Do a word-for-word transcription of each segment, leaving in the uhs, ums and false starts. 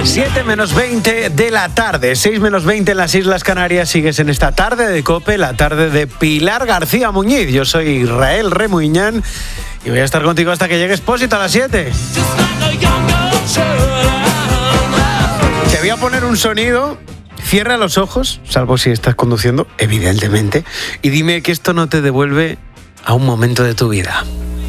siete menos veinte de la tarde, seis menos veinte en las Islas Canarias. Sigues en esta tarde de COPE, la tarde de Pilar García Muñiz. Yo soy Israel Remuñán y voy a estar contigo hasta que llegue Expósito a las siete. Te voy a poner un sonido. Cierra los ojos, salvo si estás conduciendo, evidentemente, y dime que esto no te devuelve a un momento de tu vida.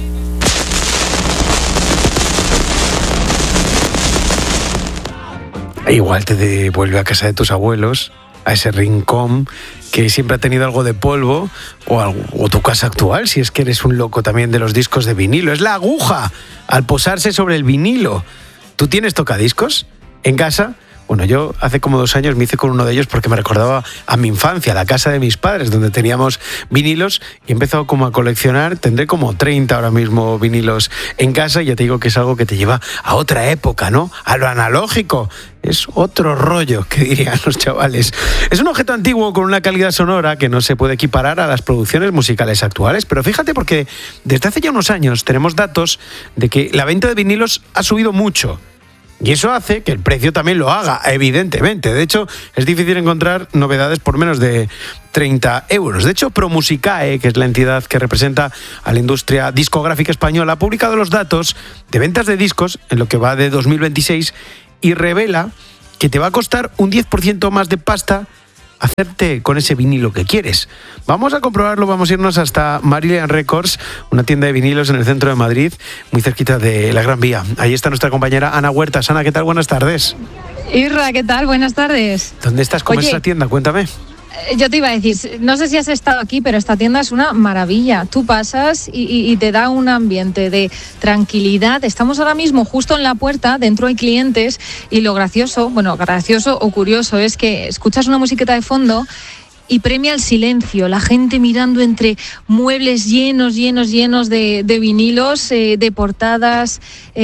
Igual te devuelve a casa de tus abuelos, a ese rincón que siempre ha tenido algo de polvo, o, algo, o tu casa actual, si es que eres un loco también de los discos de vinilo. Es la aguja al posarse sobre el vinilo. ¿Tú tienes tocadiscos en casa? Bueno, yo hace como dos años me hice con uno de ellos porque me recordaba a mi infancia, a la casa de mis padres, donde teníamos vinilos, y he empezado como a coleccionar. Tendré como treinta ahora mismo vinilos en casa, y ya te digo que es algo que te lleva a otra época, ¿no? A lo analógico. Es otro rollo, que dirían los chavales. Es un objeto antiguo con una calidad sonora que no se puede equiparar a las producciones musicales actuales, pero fíjate, porque desde hace ya unos años tenemos datos de que la venta de vinilos ha subido mucho. Y eso hace que el precio también lo haga, evidentemente. De hecho, es difícil encontrar novedades por menos de treinta euros. De hecho, Promusicae, que es la entidad que representa a la industria discográfica española, ha publicado los datos de ventas de discos en lo que va de dos mil veintiséis y revela que te va a costar un diez por ciento más de pasta hacerte con ese vinilo que quieres. Vamos a comprobarlo, vamos a irnos hasta Marillion Records, una tienda de vinilos en el centro de Madrid, muy cerquita de la Gran Vía. Ahí está nuestra compañera Ana Huertas. Ana, ¿qué tal? Buenas tardes. Irra, ¿qué tal? Buenas tardes. ¿Dónde estás? ¿Cómo es esa tienda? Cuéntame. Yo te iba a decir, no sé si has estado aquí, pero esta tienda es una maravilla. Tú pasas y, y, y te da un ambiente de tranquilidad. Estamos ahora mismo justo en la puerta, dentro hay clientes, y lo gracioso, bueno, gracioso o curioso es que escuchas una musiqueta de fondo y premia el silencio, la gente mirando entre muebles llenos, llenos, llenos de, de vinilos, eh, de portadas.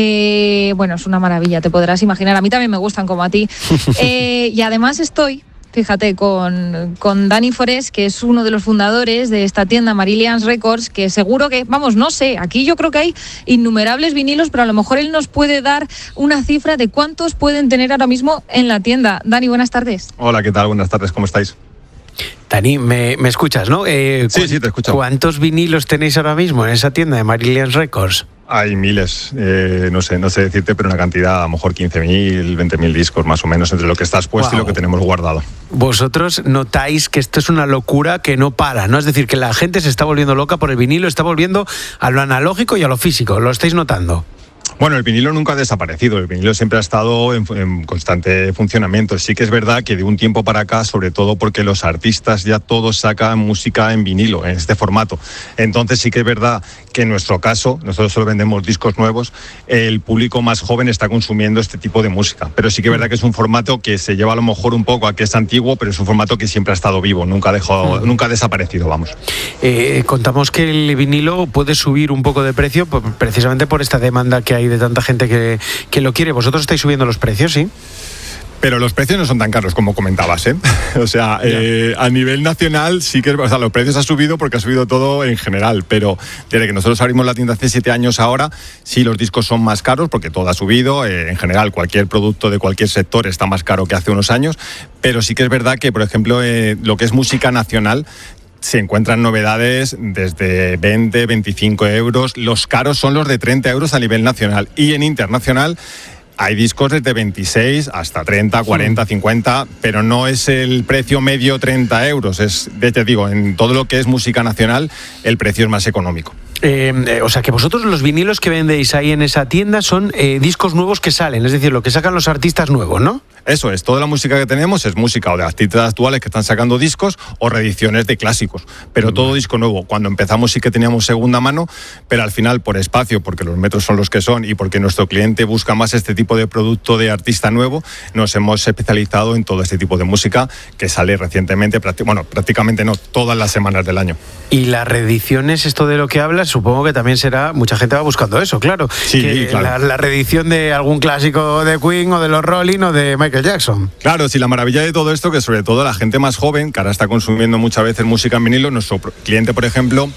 Eh, bueno, es una maravilla, te podrás imaginar. A mí también me gustan como a ti. Eh, y además estoy... Fíjate, con, con Dani Forés, que es uno de los fundadores de esta tienda Marillion Records, que seguro que, vamos, no sé, aquí yo creo que hay innumerables vinilos, pero a lo mejor él nos puede dar una cifra de cuántos pueden tener ahora mismo en la tienda. Dani, buenas tardes. Hola, ¿qué tal? Buenas tardes, ¿cómo estáis? Dani, me, me escuchas, ¿no? Eh, sí, sí, te escucho. ¿Cuántos vinilos tenéis ahora mismo en esa tienda de Marillion Records? Hay miles, eh, no sé, no sé decirte, pero una cantidad, a lo mejor quince mil, veinte mil discos más o menos, entre lo que está expuesto wow. y lo que tenemos guardado. Vosotros notáis que esto es una locura que no para, ¿no? Es decir, que la gente se está volviendo loca por el vinilo, está volviendo a lo analógico y a lo físico, ¿lo estáis notando? Bueno, el vinilo nunca ha desaparecido, el vinilo siempre ha estado en, en constante funcionamiento. Sí que es verdad que de un tiempo para acá, sobre todo porque los artistas ya todos sacan música en vinilo, en este formato. Entonces sí que es verdad que en nuestro caso, nosotros solo vendemos discos nuevos, el público más joven está consumiendo este tipo de música. Pero sí que es verdad que es un formato que se lleva a lo mejor un poco a que es antiguo, pero es un formato que siempre ha estado vivo, nunca ha, dejado, mm. nunca ha desaparecido, vamos. Eh, contamos que el vinilo puede subir un poco de precio precisamente por esta demanda que hay de tanta gente que, que lo quiere. Vosotros estáis subiendo los precios, ¿sí? Pero los precios no son tan caros como comentabas, ¿eh? O sea, eh, a nivel nacional sí que, o sea, los precios han subido porque ha subido todo en general, pero desde que nosotros abrimos la tienda hace siete años ahora, sí los discos son más caros porque todo ha subido, eh, en general cualquier producto de cualquier sector está más caro que hace unos años, pero sí que es verdad que, por ejemplo, eh, lo que es música nacional, se encuentran novedades desde veinte, veinticinco euros. Los caros son los de treinta euros a nivel nacional. Y en internacional hay discos desde veintiséis hasta treinta, cuarenta, cincuenta, pero no es el precio medio treinta euros. Es, te digo, en todo lo que es música nacional, el precio es más económico. Eh, eh, o sea, que vosotros los vinilos que vendéis ahí en esa tienda son eh, discos nuevos que salen, es decir, lo que sacan los artistas nuevos, ¿no? Eso es, toda la música que tenemos es música o de artistas actuales que están sacando discos o reediciones de clásicos, pero mm. todo disco nuevo. Cuando empezamos sí que teníamos segunda mano, pero al final por espacio, porque los metros son los que son y porque nuestro cliente busca más este tipo de producto de artista nuevo, nos hemos especializado en todo este tipo de música que sale recientemente, bueno, prácticamente no, todas las semanas del año. Y las reediciones, esto de lo que hablas, supongo que también será, mucha gente va buscando eso, claro. Sí, que claro. La, la reedición de algún clásico de Queen o de los Rolling o de Michael Jackson. Claro, sí, la maravilla de todo esto que sobre todo la gente más joven, que ahora está consumiendo muchas veces música en vinilo, nuestro cliente, por ejemplo,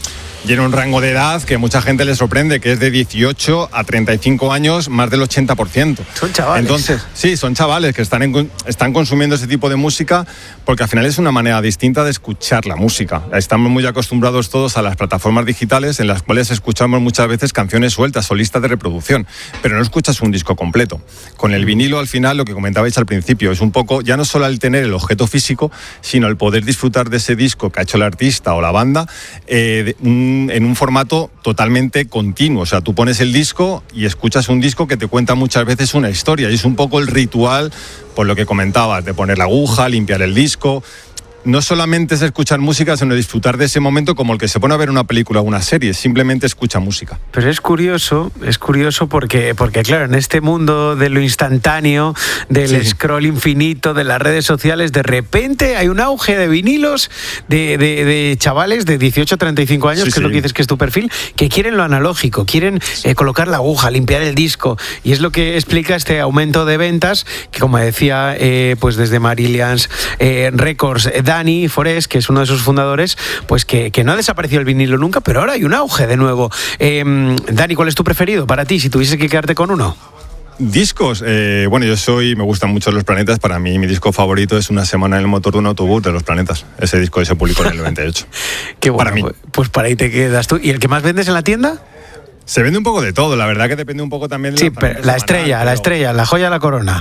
y en un rango de edad que mucha gente le sorprende, que es de dieciocho a treinta y cinco años, más del ochenta por ciento. Son chavales. Entonces, sí, son chavales que están, en, están consumiendo ese tipo de música porque al final es una manera distinta de escuchar la música. Estamos muy acostumbrados todos a las plataformas digitales en las cuales escuchamos muchas veces canciones sueltas o listas de reproducción, pero no escuchas un disco completo. Con el vinilo, al final, lo que comentabais al principio, es un poco, ya no solo el tener el objeto físico, sino el poder disfrutar de ese disco que ha hecho el artista o la banda eh, de, un, en un formato totalmente continuo. O sea, tú pones el disco y escuchas un disco que te cuenta muchas veces una historia, y es un poco el ritual, por lo que comentabas, de poner la aguja, limpiar el disco. No solamente es escuchar música, sino disfrutar de ese momento como el que se pone a ver una película o una serie, simplemente escucha música. Pero es curioso, es curioso porque, porque claro, en este mundo de lo instantáneo, del sí. scroll infinito, de las redes sociales, de repente hay un auge de vinilos de, de, de chavales de dieciocho a treinta y cinco años, sí, que sí. es lo que dices que es tu perfil, que quieren lo analógico, quieren eh, colocar la aguja, limpiar el disco, y es lo que explica este aumento de ventas, que como decía, eh, pues desde Marillions eh, Records, eh, Dani Forés, que es uno de sus fundadores, pues que, que no ha desaparecido el vinilo nunca, pero ahora hay un auge de nuevo. Eh, Dani, ¿cuál es tu preferido para ti, si tuvieses que quedarte con uno? Discos, eh, bueno, yo soy, me gustan mucho Los Planetas. Para mí, mi disco favorito es Una semana en el motor de un autobús de Los Planetas. Ese disco se publicó en el noventa y ocho. Qué bueno, para mí. Pues para ahí te quedas tú. ¿Y el que más vendes en la tienda? Se vende un poco de todo, la verdad que depende un poco también de sí, pero la estrella, pero... la estrella, la joya de la corona.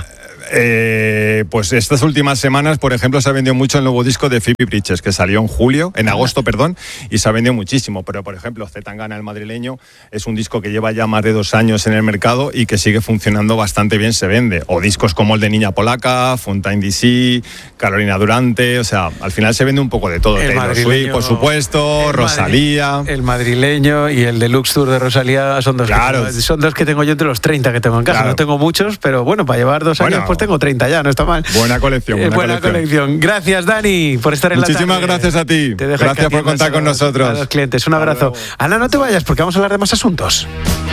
Eh, pues estas últimas semanas, por ejemplo, se ha vendido mucho el nuevo disco de Phoebe Bridgers, que salió en julio, en agosto, perdón, y se ha vendido muchísimo. Pero, por ejemplo, Zetangana, el madrileño, es un disco que lleva ya más de dos años en el mercado y que sigue funcionando bastante bien, se vende. O discos como el de Niña Polaca, Fontaine D C, Carolina Durante, o sea, al final se vende un poco de todo. El Taylor Swift, por supuesto, el Rosalía. Madri- el madrileño y el Deluxe Tour de Rosalía son dos, claro. que, son dos que tengo yo entre los treinta que tengo en casa. Claro. No tengo muchos, pero bueno, para llevar dos años, bueno, pues tengo treinta ya, no está mal. Buena colección. Buena, eh, buena colección. colección. Gracias, Dani, por estar en Muchísimas la tarde. Muchísimas gracias a ti. Te gracias por contar con nosotros. A los clientes. Un abrazo. Ana, no te vayas porque vamos a hablar de más asuntos.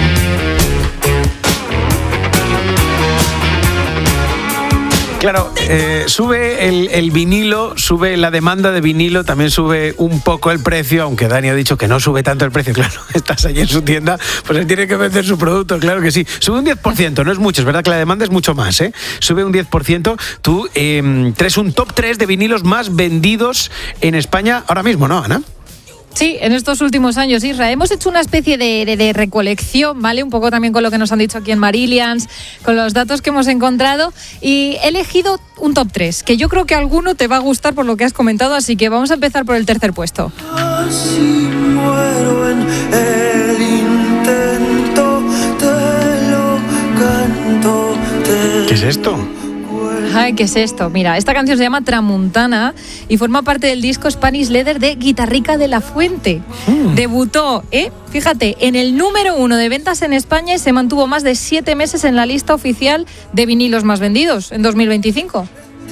Claro, eh, sube el, el vinilo, sube la demanda de vinilo, también sube un poco el precio, aunque Dani ha dicho que no sube tanto el precio. Claro, estás allí en su tienda, pues él tiene que vender su producto, claro que sí. Sube un diez por ciento, no es mucho, es verdad que la demanda es mucho más, ¿eh? Sube un diez por ciento. Tú eh, traes un top tres de vinilos más vendidos en España ahora mismo, ¿no, Ana? Sí, en estos últimos años, Isra, hemos hecho una especie de, de, de recolección, ¿vale? Un poco también con lo que nos han dicho aquí en Marillions, con los datos que hemos encontrado, y he elegido un top tres, que yo creo que alguno te va a gustar por lo que has comentado, así que vamos a empezar por el tercer puesto. Así muero en el intento, te lo canto, te... ¿Qué es esto? Ay, ¿qué es esto? Mira, esta canción se llama Tramuntana y forma parte del disco Spanish Leather de Guitarrica de la Fuente. Mm. Debutó, ¿eh? Fíjate, en el número uno de ventas en España y se mantuvo más de siete meses en la lista oficial de vinilos más vendidos en dos mil veinticinco.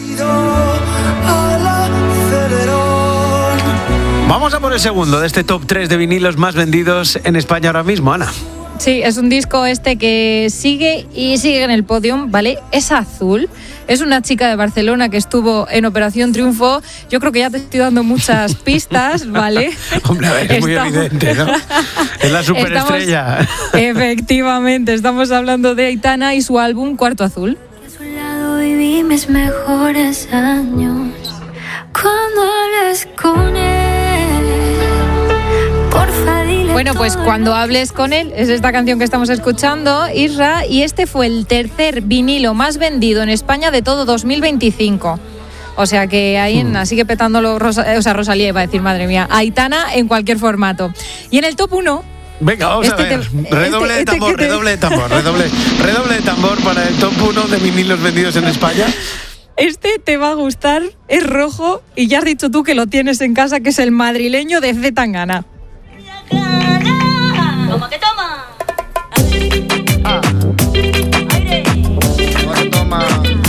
Vamos a por el segundo de este top tres de vinilos más vendidos en España ahora mismo, Ana. Sí, es un disco este que sigue y sigue en el podio, ¿vale? Es Azul. Es una chica de Barcelona que estuvo en Operación Triunfo. Yo creo que ya te estoy dando muchas pistas, ¿vale? Hombre, a ver, es muy estamos... evidente, ¿no? Es la superestrella. Estamos... Efectivamente, estamos hablando de Aitana y su álbum Cuarto Azul. A su lado viví mis mejores años. Cuando hables con él, porfa dile. Bueno, pues Cuando hables con él es esta canción que estamos escuchando, Isra, y este fue el tercer vinilo más vendido en España de todo dos mil veinticinco. O sea que ahí hmm. sigue petándolo, Rosa, o sea, Rosalía iba a decir, madre mía, Aitana en cualquier formato. Y en el top uno... Venga, vamos este a ver. Te, redoble este, de tambor, este redoble te... de tambor, redoble, redoble de tambor para el top uno de vinilos vendidos en España. Este te va a gustar, es rojo y ya has dicho tú que lo tienes en casa, que es el madrileño de Zetangana. ¿Cómo que toma? Ah. Aire. Toma.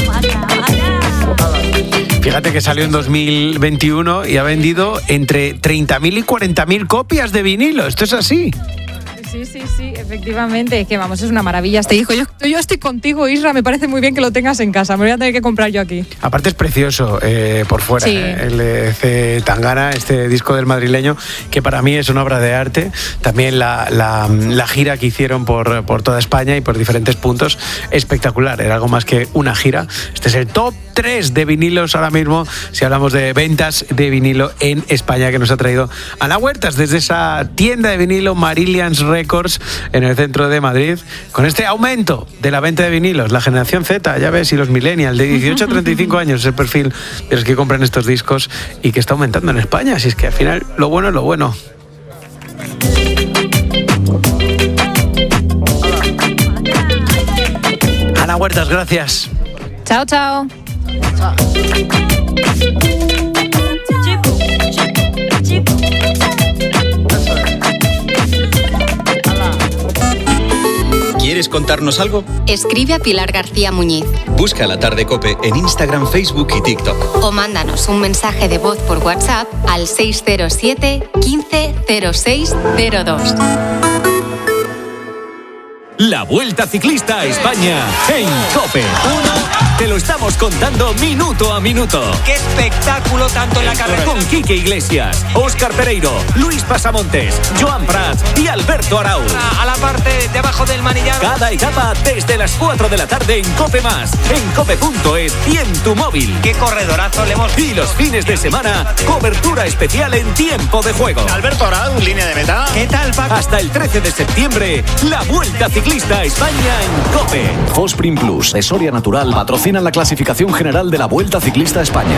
Fíjate que salió en dos mil veintiuno y ha vendido entre treinta mil y cuarenta mil copias de vinilo. Esto es así. Sí, sí, sí, efectivamente. Es que vamos, es una maravilla este hijo. Yo, yo estoy contigo, Isra, me parece muy bien que lo tengas en casa. Me voy a tener que comprar yo aquí. Aparte es precioso eh, por fuera, Sí. eh, el E C Tangana, este disco del madrileño, que para mí es una obra de arte. También la, la, la gira que hicieron por, por toda España y por diferentes puntos, espectacular. Era algo más que una gira. Este es el top tres de vinilos ahora mismo, si hablamos de ventas de vinilo en España, que nos ha traído Ana Huertas desde esa tienda de vinilo Marillions Records en el centro de Madrid, con este aumento de la venta de vinilos. La generación Z, ya ves, y los millennials de dieciocho a treinta y cinco años es el perfil de los que compran estos discos y que está aumentando en España. Así es que al final lo bueno es lo bueno. Ana Huertas, gracias. Chao, chao. ¿Quieres contarnos algo? Escribe a Pilar García Muñiz Busca La Tarde COPE en Instagram, Facebook y TikTok. o mándanos un mensaje de voz por WhatsApp al seis cero siete, quince, cero seis cero dos. La Vuelta Ciclista a España en COPE. Te lo estamos contando minuto a minuto. ¡Qué espectáculo tanto en la carretera! Con Quique Iglesias, Óscar Pereiro, Luis Pasamontes, Joan Prats y Alberto Arauz. A la parte de abajo del manillar. Cada etapa desde las cuatro de la tarde en COPE Más, en cope punto es y en tu móvil. ¡Qué corredorazo le hemos... Y los fines de semana, cobertura especial en tiempo de juego. Alberto Arauz, línea de meta. ¿Qué tal, Paco? Hasta el trece de septiembre, la Vuelta Ciclista a España en COPE. Fosprin Plus de Soria Natural patrocina la clasificación general de la Vuelta Ciclista a España.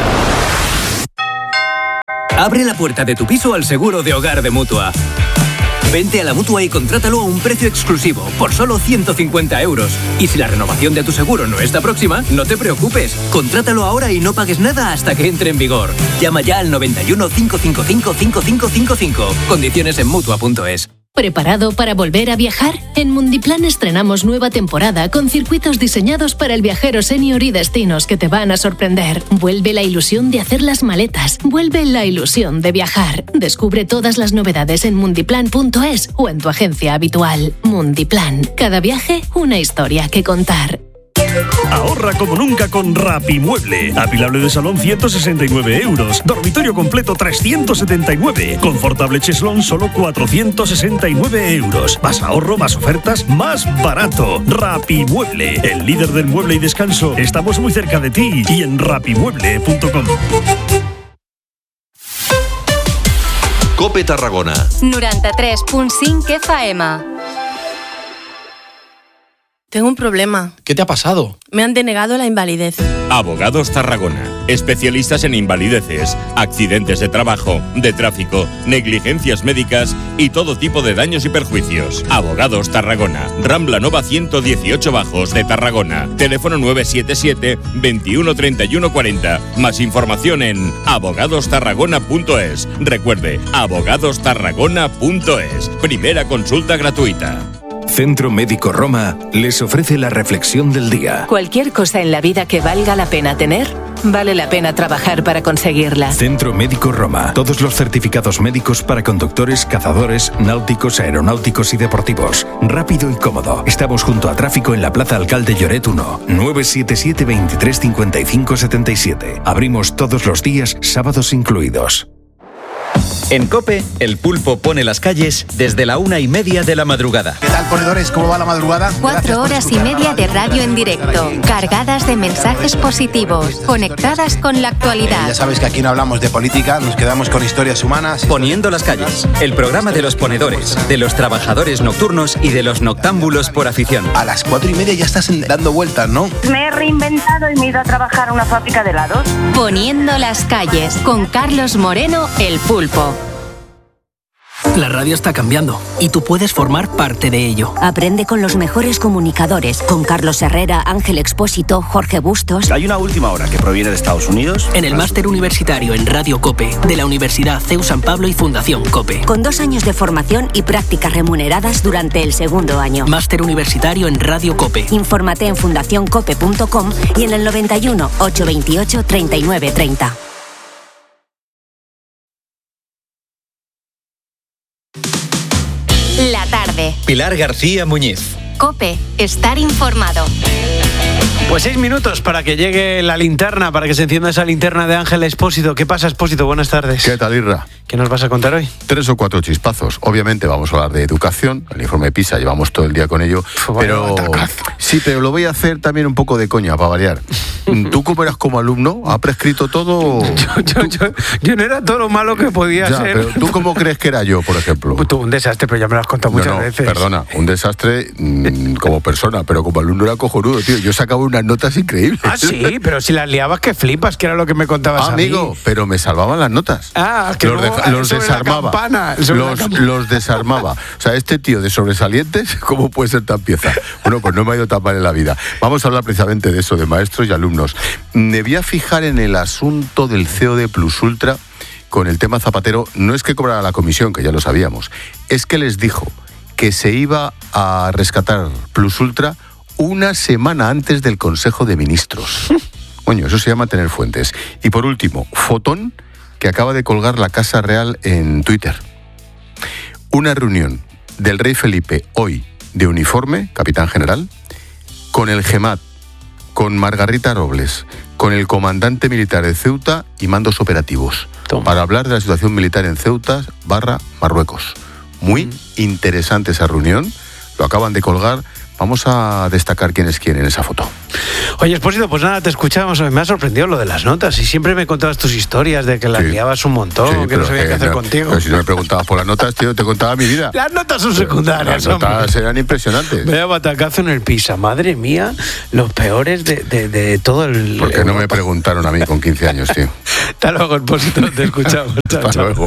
Abre la puerta de tu piso al seguro de hogar de Mutua. Vente a la Mutua y contrátalo a un precio exclusivo, por solo ciento cincuenta euros. Y si la renovación de tu seguro no está próxima, no te preocupes. Contrátalo ahora y no pagues nada hasta que entre en vigor. Llama ya al noventa y uno, cinco cinco cinco, cinco cinco cinco cinco. Condiciones en mutua punto es. ¿Preparado para volver a viajar? En Mundiplan estrenamos nueva temporada con circuitos diseñados para el viajero senior y destinos que te van a sorprender. Vuelve la ilusión de hacer las maletas. Vuelve la ilusión de viajar. Descubre todas las novedades en mundiplan punto es o en tu agencia habitual. Mundiplan. Cada viaje, una historia que contar. Ahorra como nunca con Rapimueble. Apilable de salón ciento sesenta y nueve euros. Dormitorio completo trescientos setenta y nueve. Confortable cheslón solo cuatrocientos sesenta y nueve euros. Más ahorro, más ofertas, más barato. Rapimueble, el líder del mueble y descanso. Estamos muy cerca de ti y en rapimueble punto com. COPE Tarragona. noranta-tres punt cinc F M. Tengo un problema. ¿Qué te ha pasado? Me han denegado la invalidez. Abogados Tarragona. Especialistas en invalideces, accidentes de trabajo, de tráfico, negligencias médicas y todo tipo de daños y perjuicios. Abogados Tarragona. Rambla Nova ciento dieciocho Bajos de Tarragona. Teléfono nueve siete siete, veintiuno treinta y uno cuarenta. Más información en abogados tarragona punto es. Recuerde, abogados tarragona punto es. Primera consulta gratuita. Centro Médico Roma les ofrece la reflexión del día. Cualquier cosa en la vida que valga la pena tener, vale la pena trabajar para conseguirla. Centro Médico Roma. Todos los certificados médicos para conductores, cazadores, náuticos, aeronáuticos y deportivos. Rápido y cómodo. Estamos junto a Tráfico en la Plaza Alcalde Lloret uno. nueve siete siete, veintitrés cincuenta y cinco setenta y siete. Abrimos todos los días, sábados incluidos. En COPE, el pulpo pone las calles desde la una y media de la madrugada. ¿Qué tal, ponedores? ¿Cómo va la madrugada? Cuatro horas y media de radio en directo, cargadas de mensajes positivos, conectadas con la actualidad. Eh, ya sabes que aquí no hablamos de política, nos quedamos con historias humanas. Poniendo las calles, el programa de los ponedores, de los trabajadores nocturnos y de los noctámbulos por afición. A las cuatro y media ya estás dando vueltas, ¿no? Me he reinventado y me he ido a trabajar a una fábrica de helados. Poniendo las calles, con Carlos Moreno, el pulpo. La radio está cambiando y tú puedes formar parte de ello. Aprende con los mejores comunicadores, con Carlos Herrera, Ángel Expósito, Jorge Bustos. Hay una última hora que proviene de Estados Unidos. En el máster universitario en Radio COPE de la Universidad C E U San Pablo y Fundación COPE. Con dos años de formación y prácticas remuneradas durante el segundo año. Máster universitario en Radio COPE. Infórmate en fundación cope punto com y en el noventa y uno, ochocientos veintiocho, treinta y nueve treinta. La tarde, tarde. Pilar García Muñiz. COPE, estar informado. Pues seis minutos para que llegue la linterna, para que se encienda esa linterna de Ángel Expósito. ¿Qué pasa, Expósito? Buenas tardes. ¿Qué tal, Irra? ¿Qué nos vas a contar hoy? Tres o cuatro chispazos. Obviamente vamos a hablar de educación, el informe PISA, llevamos todo el día con ello. Uf, pero sí, pero lo voy a hacer también un poco de coña, para variar. ¿Tú cómo eras como alumno? ¿Ha prescrito todo? Yo, yo, yo, yo no era todo lo malo que podía ya, ser. Pero ¿tú cómo crees que era yo, por ejemplo? Tú, un desastre, pero ya me lo has contado muchas no, no, veces. Perdona, un desastre mmm, como persona, pero como alumno era cojonudo, tío. Yo sacaba unas notas increíbles. Ah, sí, pero si las liabas que flipas, que era lo que me contabas ah, a mí. Amigo, pero me salvaban las notas. Ah, que los, luego, de, los desarmaba. Campana, los, los desarmaba. O sea, este tío de sobresalientes, ¿cómo puede ser tan pieza? Bueno, pues no me ha ido tan mal en la vida. Vamos a hablar precisamente de eso, de maestros y alumnos. Me voy a fijar en el asunto del C E O de Plus Ultra con el tema Zapatero. No es que cobrara la comisión, que ya lo sabíamos, es que les dijo que se iba a rescatar Plus Ultra una semana antes del Consejo de Ministros. Coño, eso se llama tener fuentes. Y por último, fotón que acaba de colgar la Casa Real en Twitter. Una reunión del rey Felipe hoy de uniforme, capitán general, con el GEMAT, con Margarita Robles, con el comandante militar de Ceuta y mandos operativos, Toma. para hablar de la situación militar en Ceuta barra Marruecos. Muy mm. interesante esa reunión, lo acaban de colgar. Vamos a destacar quién es quién en esa foto. Oye, Expósito, pues nada, te escuchamos. Me ha sorprendido lo de las notas. Y siempre me contabas tus historias de que las sí. liabas un montón, sí, que no sabía qué hacer no, contigo. Pero si no me preguntabas por las notas, tío, te contaba mi vida. Las notas son secundarias. Las notas hombre. eran impresionantes. Vaya batacazo en el PISA. Madre mía, los peores de, de, de todo el... Porque Europa. No me preguntaron a mí con quince años, tío. Hasta luego, Expósito, te escuchamos. Hasta chao. luego.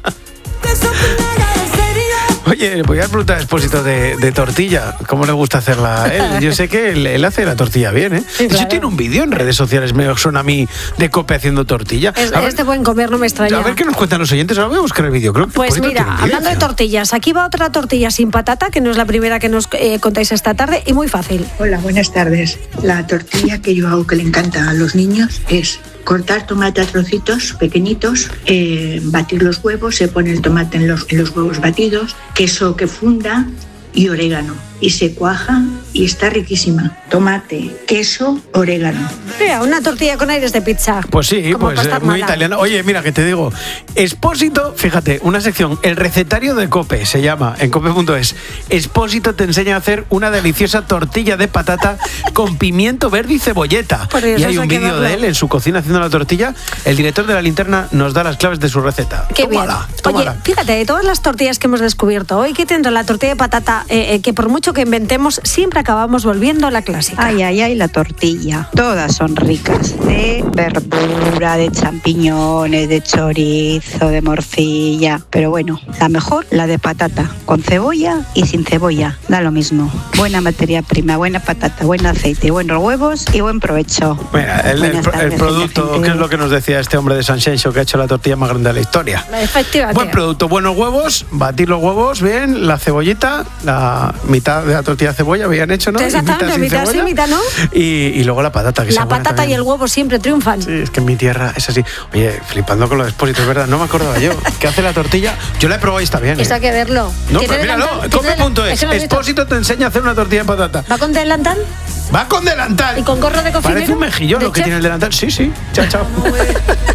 Oye, voy a preguntar a Expósito de, de tortilla. ¿Cómo le gusta hacerla a él? Yo sé que él, él hace la tortilla bien, ¿eh? Sí, claro. De hecho, tiene un vídeo en redes sociales, me suena a mí, de COPE haciendo tortilla. Es, ver, este buen comer no me extraña. A ver qué nos cuentan los oyentes. Ahora voy a buscar el vídeo. Creo que pues mira, hablando de tortillas, aquí va otra tortilla sin patata, que no es la primera que nos eh, contáis esta tarde, y muy fácil. Hola, buenas tardes. La tortilla que yo hago que le encanta a los niños es... cortar tomate a trocitos pequeñitos, eh, batir los huevos, se pone el tomate en los, en los huevos batidos, queso que funda y orégano. Y se cuaja y está riquísima. Tomate, queso, orégano. Mira, una tortilla con aires de pizza. Pues sí, pues eh, muy italiano. Oye, mira, que te digo, Expósito, fíjate, una sección, el recetario de COPE, se llama, en cope punto es. Expósito te enseña a hacer una deliciosa tortilla de patata con pimiento verde y cebolleta. Y hay un vídeo de él en su cocina haciendo la tortilla. El director de La Linterna nos da las claves de su receta. Qué tómala, bien. Tómala. Oye, fíjate, de todas las tortillas que hemos descubierto hoy, ¿qué tendrá la tortilla de patata? Eh, eh, que por mucho que inventemos, siempre acabamos volviendo a la clásica. Ay, ay, ay, la tortilla. Todas son ricas. De verdura, de champiñones, de chorizo, de morcilla. Pero bueno, la mejor, la de patata. Con cebolla y sin cebolla. Da lo mismo. Buena materia prima, buena patata, buen aceite, buenos huevos y buen provecho. Mira, el, el, tardes, el producto, ¿qué es lo que nos decía este hombre de Sanxenxo que ha hecho la tortilla más grande de la historia? Efectivamente. Buen producto, buenos huevos, batir los huevos bien, la cebollita, la mitad de la tortilla de cebolla habían hecho, ¿no? Exactamente, mitad sí, mitad no. Y, y luego la patata. Que la patata y el huevo siempre triunfan. Sí, es que en mi tierra es así. Oye, flipando con los Expósitos, es verdad, no me acordaba yo. ¿Qué hace la tortilla? Yo la he probado y está bien. Esto ¿eh? hay que verlo. No, pero míralo, cope punto es. Expósito te enseña a hacer una tortilla de patata. ¿Va con delantal? Va con delantal. ¿Y con gorro de cocinero? Parece un mejillón lo que chef? Tiene el delantal. Sí, sí. Chao, chao.